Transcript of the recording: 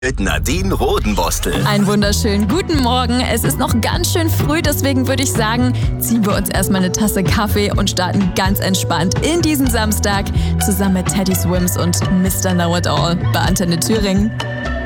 Mit Nadine Rodenbostel. Einen wunderschönen guten Morgen. Es ist noch ganz schön früh, deswegen würde ich sagen, ziehen wir uns erstmal eine Tasse Kaffee und starten ganz entspannt in diesen Samstag zusammen mit Teddy Swims und Mr. Know-It-All bei Antenne Thüringen.